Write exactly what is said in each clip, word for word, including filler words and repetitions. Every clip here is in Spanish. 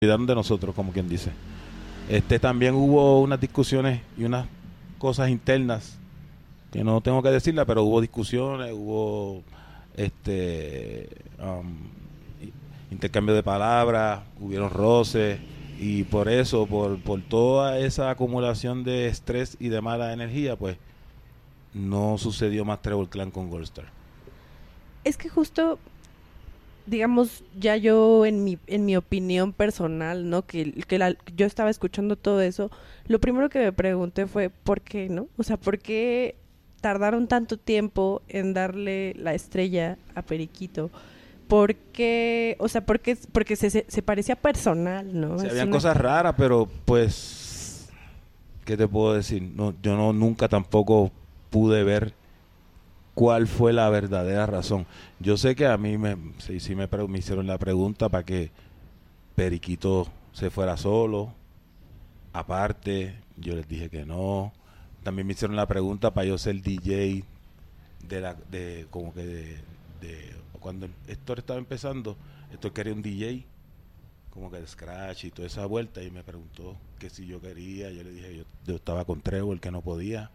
olvidaron de nosotros, como quien dice. Este también hubo unas discusiones y unas cosas internas que no tengo que decirla, pero hubo discusiones, hubo este um, intercambio de palabras, hubieron roces, y por eso, por, por toda esa acumulación de estrés y de mala energía, pues no sucedió más Trevor Clan con Goldstar. Es que justo, digamos, ya yo en mi, en mi opinión personal, ¿no? Que, que la, yo estaba escuchando todo eso, lo primero que me pregunté fue, ¿por qué, no? O sea, ¿por qué tardaron tanto tiempo en darle la estrella a Periquito? Porque, o sea, porque, porque se, se, se parecía personal, ¿no? O sea, Es habían una... cosas raras, pero pues, ¿qué te puedo decir? No, yo no nunca tampoco pude ver cuál fue la verdadera razón. Yo sé que a mí me, sí, sí me, pre- me hicieron la pregunta para que Periquito se fuera solo, aparte, yo les dije que no. También me hicieron la pregunta para yo ser D J de la, de, como que de, de cuando Héctor estaba empezando, Héctor quería un D J, como que de scratch y toda esa vuelta, y me preguntó que si yo quería, yo le dije, yo, yo estaba con Trevor, que no podía.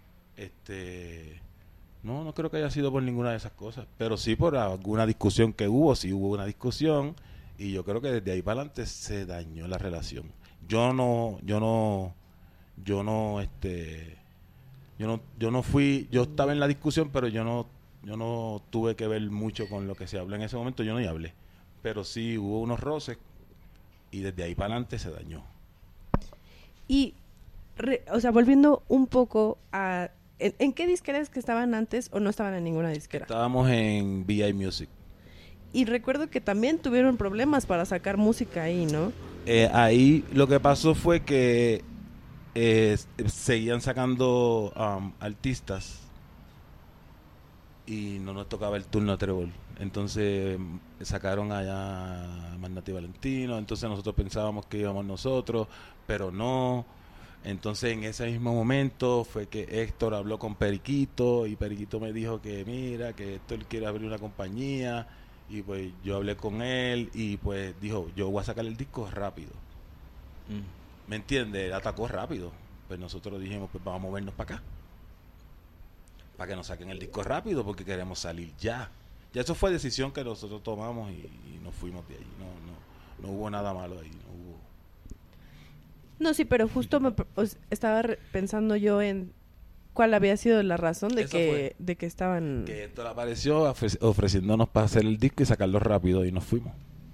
Este, no, no creo que haya sido por ninguna de esas cosas, pero sí por alguna discusión que hubo, sí hubo una discusión, y yo creo que desde ahí para adelante se dañó la relación. Yo no, yo no, yo no, este, yo no, yo no fui, yo estaba en la discusión, pero yo no, yo no tuve que ver mucho con lo que se habló en ese momento, yo no hablé, pero sí hubo unos roces y desde ahí para adelante se dañó. Y, re, o sea, volviendo un poco a... ¿En, ¿En qué disqueras que estaban antes o no estaban en ninguna disquera? Estábamos en V I Music. Y recuerdo que también tuvieron problemas para sacar música ahí, ¿no? Eh, ahí lo que pasó fue que eh, seguían sacando um, artistas y no nos tocaba el turno a Trevor. Entonces sacaron allá a Magnati Valentino, entonces nosotros pensábamos que íbamos nosotros, pero no. Entonces en ese mismo momento fue que Héctor habló con Periquito y Periquito me dijo que mira, que Héctor quiere abrir una compañía, y pues yo hablé con él y pues dijo, yo voy a sacar el disco rápido. Mm. ¿Me entiendes? Él atacó rápido. Pues nosotros dijimos, pues vamos a movernos para acá, para que nos saquen el disco rápido porque queremos salir ya. Ya eso fue decisión que nosotros tomamos y, y nos fuimos de ahí. No, no, no hubo nada malo ahí. No hubo. No, sí, pero justo me, pues, estaba re- pensando yo en cuál había sido la razón de Eso que fue. de que estaban... Que Héctor apareció ofre- ofreciéndonos para hacer el disco y sacarlo rápido y nos fuimos.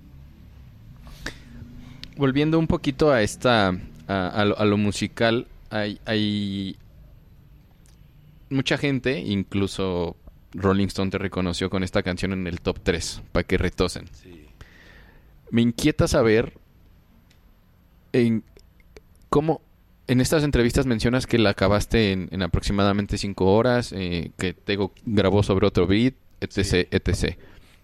Volviendo un poquito a esta a, a, lo, a lo musical, hay, hay mucha gente, incluso Rolling Stone te reconoció con esta canción en el top tres, para que retosen. Sí. Me inquieta saber en cómo en estas entrevistas mencionas que la acabaste en, en aproximadamente cinco horas, eh, que Tego grabó sobre otro beat, etc, sí. etcétera.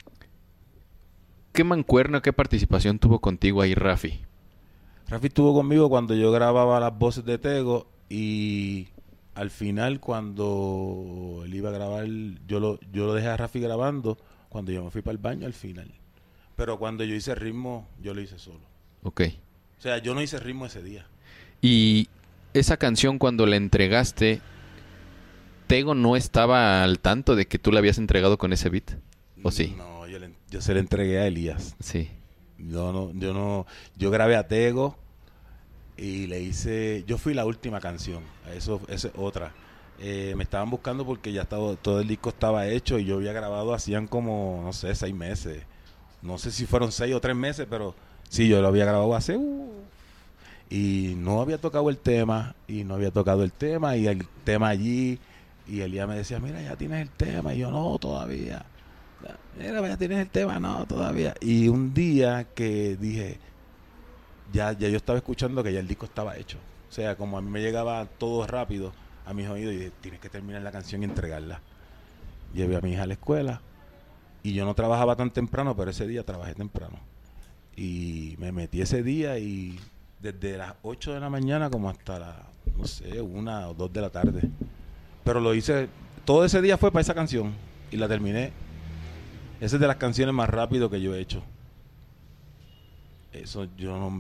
¿Qué mancuerna, qué participación tuvo contigo ahí Rafi? Rafi estuvo conmigo cuando yo grababa las voces de Tego, y al final cuando él iba a grabar, yo lo, yo lo dejé a Rafi grabando cuando yo me fui para el baño al final. Pero cuando yo hice ritmo, yo lo hice solo. Ok. O sea, yo no hice ritmo ese día. Y esa canción cuando la entregaste, ¿Tego no estaba al tanto de que tú la habías entregado con ese beat? ¿O sí? No, yo, le, yo se la entregué a Elías. Sí. Yo no, yo no, yo grabé a Tego y le hice, yo fui la última canción, eso, esa es otra. Eh, me estaban buscando porque ya estaba, todo el disco estaba hecho y yo había grabado hacían como, no sé, seis meses. No sé si fueron seis o tres meses, pero sí, yo lo había grabado hace... Uh, y no había tocado el tema, y no había tocado el tema, y el tema allí, y Elías me decía, mira, ya tienes el tema, y yo, no, todavía. Mira, ya tienes el tema, no, todavía. Y un día que dije, ya, ya yo estaba escuchando que ya el disco estaba hecho. O sea, como a mí me llegaba todo rápido a mis oídos, y dije, tienes que terminar la canción y entregarla. Llevé a mi hija a la escuela, y yo no trabajaba tan temprano, pero ese día trabajé temprano. Y me metí ese día y desde las ocho de la mañana como hasta las, no sé, una o dos de la tarde. Pero lo hice, todo ese día fue para esa canción y la terminé. Esa es de las canciones más rápido que yo he hecho. Eso yo no